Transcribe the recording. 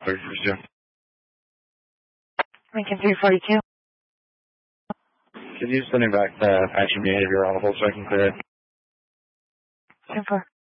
31st. Lincoln 342. Can you send me back the action behavior on the whole so I can clear it? 10-4.